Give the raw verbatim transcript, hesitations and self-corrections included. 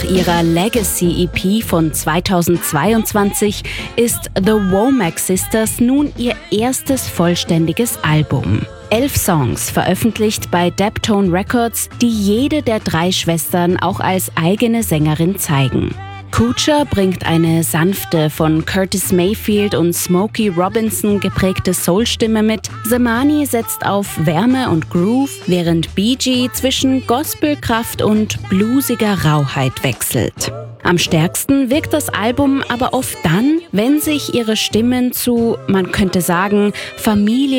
Nach ihrer Legacy-E P von zweitausendzweiundzwanzig ist The Womack Sisters nun ihr erstes vollständiges Album. Elf Songs veröffentlicht bei Daptone Records, die jede der drei Schwestern auch als eigene Sängerin zeigen. Kuchar bringt eine sanfte, von Curtis Mayfield und Smokey Robinson geprägte Soul-Stimme mit. Zamani setzt auf Wärme und Groove, während Bee Gee zwischen Gospelkraft und bluesiger Rauheit wechselt. Am stärksten wirkt das Album aber oft dann, wenn sich ihre Stimmen zu, man könnte sagen, Familie